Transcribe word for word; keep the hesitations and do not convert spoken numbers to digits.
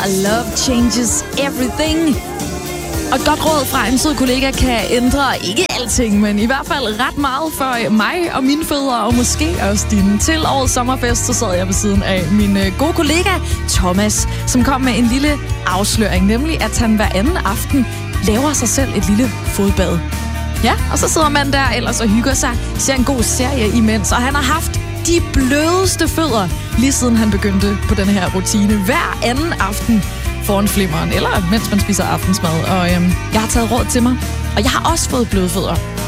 Love Changes Everything. Og et godt råd fra en sød kollega kan ændre ikke alting, men i hvert fald ret meget for mig og mine fødder, og måske også dine. Til årets sommerfest, så sad jeg ved siden af min gode kollega Thomas, som kom med en lille afsløring, nemlig at han hver anden aften laver sig selv et lille fodbad. Ja, og så sidder man der ellers og hygger sig, ser en god serie imens, og han har haft de blødeste fødder, lige siden han begyndte på den her rutine hver anden aften foran flimmeren, eller mens man spiser aftensmad. Og øhm, jeg har taget råd til mig, og jeg har også fået bløde fødder.